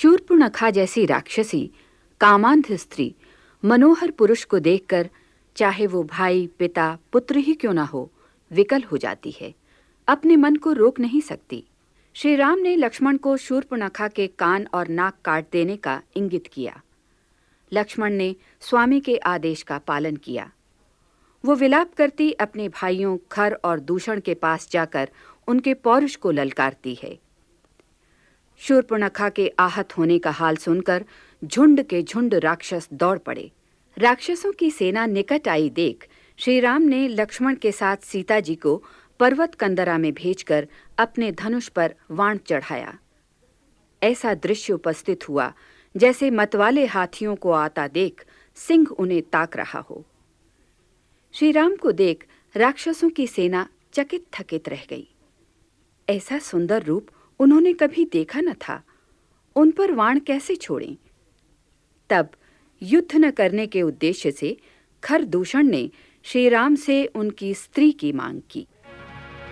शूर्पणखा जैसी राक्षसी कामांध स्त्री मनोहर पुरुष को देखकर चाहे वो भाई, पिता, पुत्र ही क्यों ना हो, विकल हो जाती है। अपने मन को रोक नहीं सकती। श्री राम ने लक्ष्मण को शूर्पणखा के कान और नाक काट देने का इंगित किया। लक्ष्मण ने स्वामी के आदेश का पालन किया। वो विलाप करती अपने भाइयों खर और दूषण के पास जाकर उनके पौरुष को ललकारती है। शूर्पणखा के आहत होने का हाल सुनकर झुंड के झुंड राक्षस दौड़ पड़े। राक्षसों की सेना निकट आई देख श्री राम ने लक्ष्मण के साथ सीता जी को पर्वत कंदरा में भेजकर अपने धनुष पर वाण चढ़ाया। ऐसा दृश्य उपस्थित हुआ जैसे मतवाले हाथियों को आता देख सिंह उन्हें ताक रहा हो। श्री राम को देख राक्षसों की सेना चकित थकित रह गई। ऐसा सुंदर रूप उन्होंने कभी देखा न था। उन पर वाण कैसे छोड़ें? तब युद्ध न करने के उद्देश्य से खरदूषण ने श्री राम से उनकी स्त्री की मांग की।